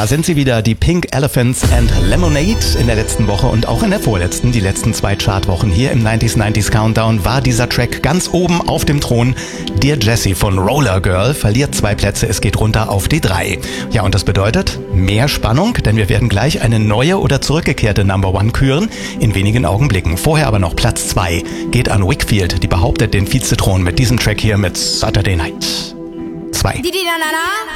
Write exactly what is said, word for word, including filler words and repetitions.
Da sind sie wieder, die Pink Elephants and Lemonade. In der letzten Woche und auch in der vorletzten, die letzten zwei Chartwochen hier im neunziger neunziger Countdown, war dieser Track ganz oben auf dem Thron. Dear Jessie von Roller Girl verliert zwei Plätze, es geht runter auf die drei. Ja, und das bedeutet mehr Spannung, denn wir werden gleich eine neue oder zurückgekehrte Number One küren, in wenigen Augenblicken. Vorher aber noch Platz zwei geht an Whigfield, die behauptet den Vizethron mit diesem Track hier mit Saturday Night. zwei.